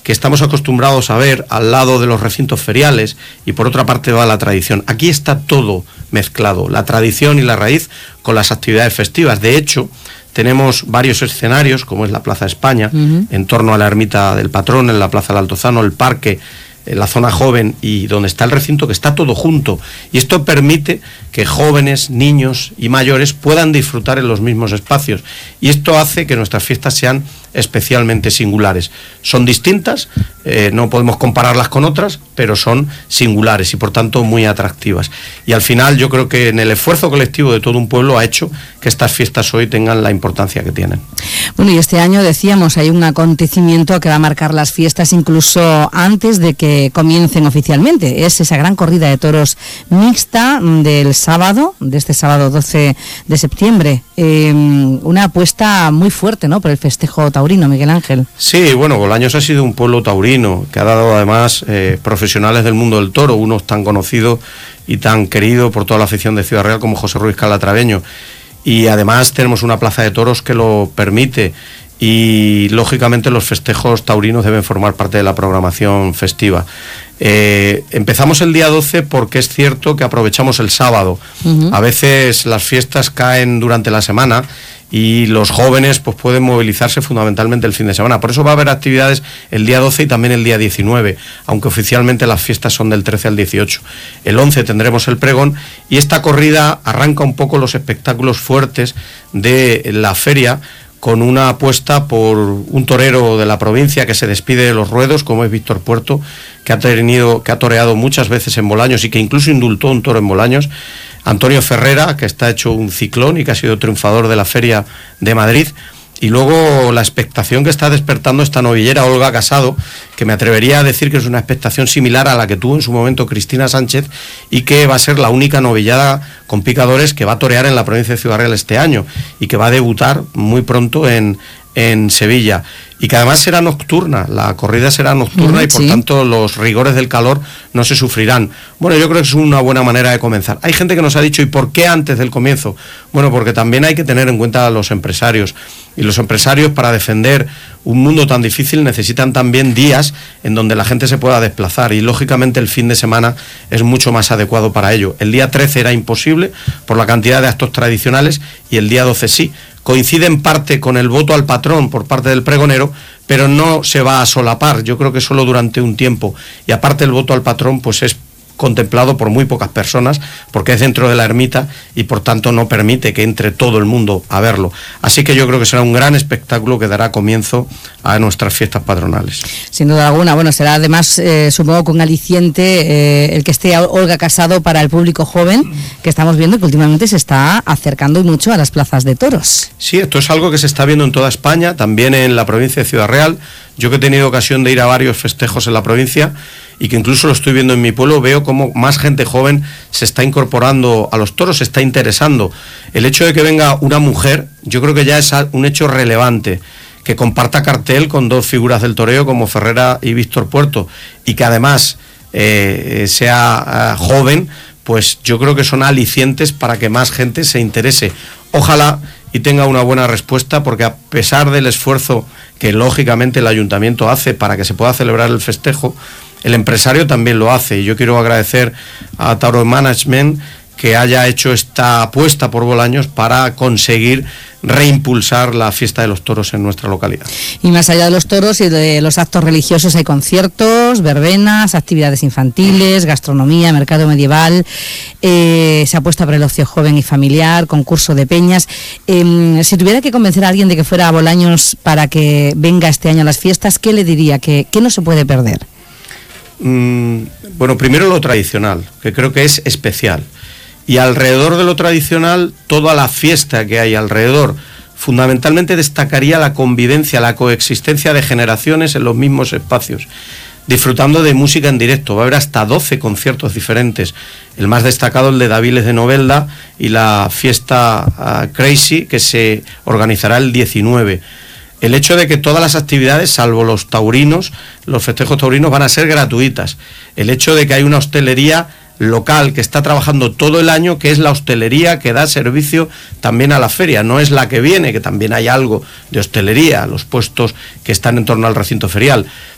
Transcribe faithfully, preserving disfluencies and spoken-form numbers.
que estamos acostumbrados a ver al lado de los recintos feriales, y por otra parte va la tradición. Aquí está todo mezclado, la tradición y la raíz con las actividades festivas. De hecho, tenemos varios escenarios, como es la Plaza España, uh-huh. en torno a la ermita del Patrón, en la Plaza del Altozano, el parque, en la zona joven y donde está el recinto, que está todo junto. Y esto permite que jóvenes, niños y mayores puedan disfrutar en los mismos espacios. Y esto hace que nuestras fiestas sean especialmente singulares. Son distintas, eh, no podemos compararlas con otras, pero son singulares y por tanto muy atractivas. Y al final yo creo que en el esfuerzo colectivo de todo un pueblo ha hecho que estas fiestas hoy tengan la importancia que tienen. Bueno, y este año decíamos, hay un acontecimiento que va a marcar las fiestas incluso antes de que comiencen oficialmente. Es esa gran corrida de toros mixta del sábado, de este sábado doce de septiembre. Eh, una apuesta muy fuerte, ¿no?, por el festejo taurino, Miguel Ángel. Sí, bueno, Bolaños ha sido un pueblo taurino que ha dado además eh, profesionales del mundo del toro, unos tan conocidos y tan queridos por toda la afición de Ciudad Real como José Ruiz Calatraveño. Y además tenemos una plaza de toros que lo permite, y lógicamente los festejos taurinos deben formar parte de la programación festiva. Eh, empezamos el día doce porque es cierto que aprovechamos el sábado. Uh-huh. A veces las fiestas caen durante la semana y los jóvenes pues pueden movilizarse fundamentalmente el fin de semana. Por eso va a haber actividades el día doce y también el día diecinueve, aunque oficialmente las fiestas son del trece al dieciocho. El once tendremos el pregón, y esta corrida arranca un poco los espectáculos fuertes de la feria, con una apuesta por un torero de la provincia que se despide de los ruedos, como es Víctor Puerto, que ha tenido, que ha toreado muchas veces en Bolaños y que incluso indultó un toro en Bolaños. Antonio Ferrera, que está hecho un ciclón y que ha sido triunfador de la Feria de Madrid. Y luego la expectación que está despertando esta novillera Olga Casado, que me atrevería a decir que es una expectación similar a la que tuvo en su momento Cristina Sánchez, y que va a ser la única novillada con picadores que va a torear en la provincia de Ciudad Real este año, y que va a debutar muy pronto en, en Sevilla, y que además será nocturna, la corrida será nocturna, mm, y por sí. tanto los rigores del calor no se sufrirán. Bueno, yo creo que es una buena manera de comenzar. Hay gente que nos ha dicho, ¿y por qué antes del comienzo? Bueno, porque también hay que tener en cuenta a los empresarios, y los empresarios, para defender un mundo tan difícil, necesitan también días en donde la gente se pueda desplazar, y lógicamente el fin de semana es mucho más adecuado para ello. El día trece era imposible por la cantidad de actos tradicionales, y el día doce sí. Coincide en parte con el voto al patrón por parte del pregonero, pero no se va a solapar, yo creo que solo durante un tiempo. Y aparte el voto al patrón pues es contemplado por muy pocas personas, porque es dentro de la ermita y por tanto no permite que entre todo el mundo a verlo. Así que yo creo que será un gran espectáculo que dará comienzo a nuestras fiestas patronales. Sin duda alguna. Bueno, será además, eh, supongo, con aliciente eh, el que esté Olga Casado para el público joven, que estamos viendo que últimamente se está acercando mucho a las plazas de toros. Sí, esto es algo que se está viendo en toda España, también en la provincia de Ciudad Real. Yo, que he tenido ocasión de ir a varios festejos en la provincia, y que incluso lo estoy viendo en mi pueblo, veo cómo más gente joven se está incorporando a los toros, se está interesando. El hecho de que venga una mujer, yo creo que ya es un hecho relevante, que comparta cartel con dos figuras del toreo como Ferrera y Víctor Puerto, y que además eh, sea uh, joven, pues yo creo que son alicientes para que más gente se interese. Ojalá y tenga una buena respuesta, porque a pesar del esfuerzo que lógicamente el ayuntamiento hace para que se pueda celebrar el festejo, el empresario también lo hace, y yo quiero agradecer a Tauro Management que haya hecho esta apuesta por Bolaños para conseguir reimpulsar la fiesta de los toros en nuestra localidad. Y más allá de los toros y de los actos religiosos, hay conciertos, verbenas, actividades infantiles, gastronomía, mercado medieval, eh, se apuesta por el ocio joven y familiar, concurso de peñas. Eh, si tuviera que convencer a alguien de que fuera a Bolaños para que venga este año a las fiestas, ¿qué le diría? ¿Qué, qué no se puede perder? Mm, bueno, primero lo tradicional, que creo que es especial. Y alrededor de lo tradicional, toda la fiesta que hay alrededor. Fundamentalmente destacaría la convivencia, la coexistencia de generaciones en los mismos espacios, disfrutando de música en directo. Va a haber hasta doce conciertos diferentes. El más destacado, el de Daviles de Novelda, y la fiesta uh, Crazy, que se organizará el diecinueve. El hecho de que todas las actividades, salvo los taurinos, los festejos taurinos, van a ser gratuitas. El hecho de que hay una hostelería local que está trabajando todo el año, que es la hostelería que da servicio también a la feria, no es la que viene, que también hay algo de hostelería, los puestos que están en torno al recinto ferial.